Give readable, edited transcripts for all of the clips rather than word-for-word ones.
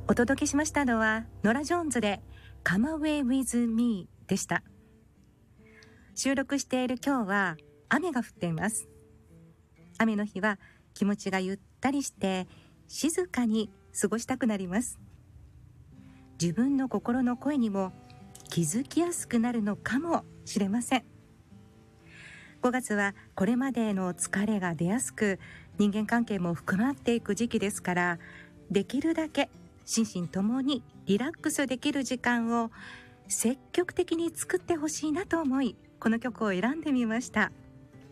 お届けしましたのはノラ・ジョーンズで Come Away With Me でした。収録している今日は雨が降っています。雨の日は気持ちがゆったりして静かに過ごしたくなります。自分の心の声にも気づきやすくなるのかもしれません。5月はこれまでの疲れが出やすく、人間関係も深まっていく時期ですから、できるだけ心身ともにリラックスできる時間を積極的に作ってほしいなと思い、この曲を選んでみました。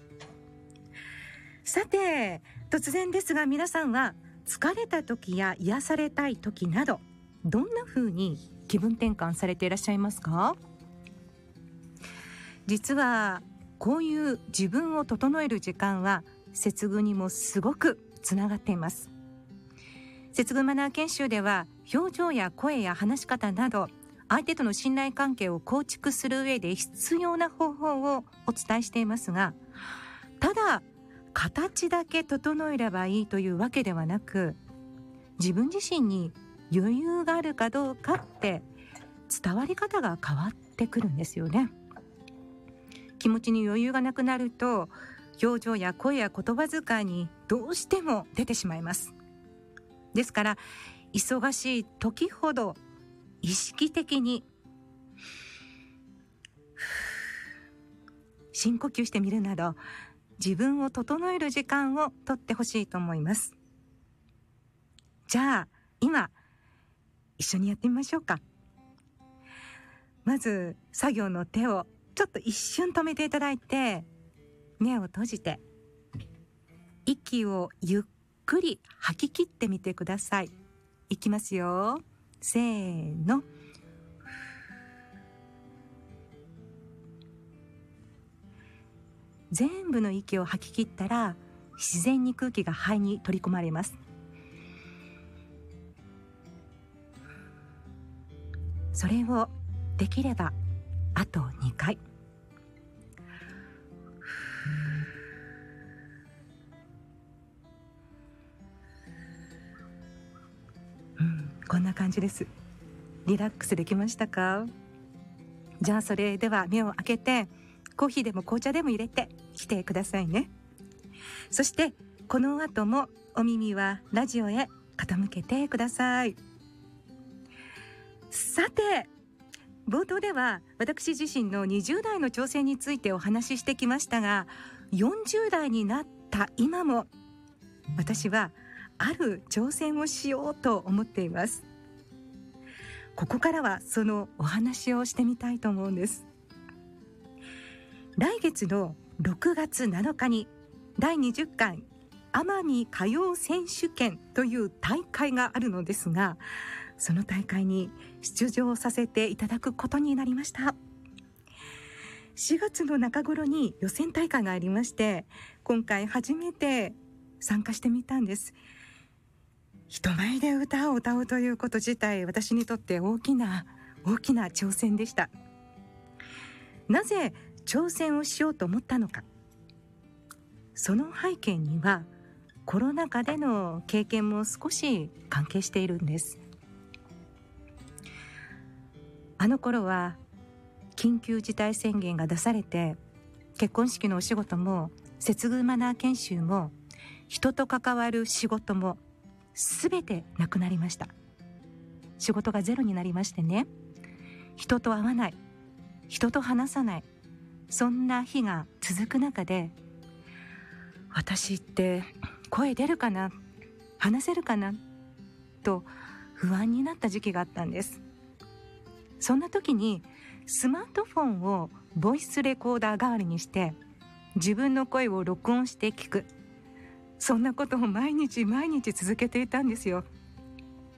さて、突然ですが皆さんは疲れた時や癒されたい時など、どんな風に気分転換されていらっしゃいますか？実はこういう自分を整える時間は接遇にもすごくつながっています。接遇マナー研修では表情や声や話し方など相手との信頼関係を構築する上で必要な方法をお伝えしていますが、ただ形だけ整えればいいというわけではなく、自分自身に余裕があるかどうかって伝わり方が変わってくるんですよね。気持ちに余裕がなくなると、表情や声や言葉遣いにどうしても出てしまいます。ですから忙しい時ほど意識的に深呼吸してみるなど、自分を整える時間をとってほしいと思います。じゃあ今一緒にやってみましょうか。まず作業の手をちょっと一瞬止めていただいて、目を閉じて息をゆっくり吐き切ってみてください。いきますよ。せーの。全部の息を吐き切ったら自然に空気が肺に取り込まれます。それをできればあと2回。こんな感じです。リラックスできましたか？じゃあそれでは目を開けて、コーヒーでも紅茶でも入れてきてくださいね。そしてこの後もお耳はラジオへ傾けてください。さて、冒頭では私自身の20代の挑戦についてお話ししてきましたが、40代になった今も私はある挑戦をしようと思っています。ここからはそのお話をしてみたいと思うんです。来月の6月7日に第20回奄美歌謡選手権という大会があるのですが、その大会に出場させていただくことになりました。4月の中頃に予選大会がありまして、今回初めて参加してみたんです。人前で歌を歌うということ自体、私にとって大きな挑戦でした。なぜ挑戦をしようと思ったのか。その背景にはコロナ禍での経験も少し関係しているんです。あの頃は緊急事態宣言が出されて、結婚式のお仕事も接遇マナー研修も人と関わる仕事もすべてなくなりました。仕事がゼロになりましてね、人と会わない、人と話さない、そんな日が続く中で、私って声出るかな、話せるかなと不安になった時期があったんです。そんな時にスマートフォンをボイスレコーダー代わりにして自分の声を録音して聞く、そんなことを毎日続けていたんですよ。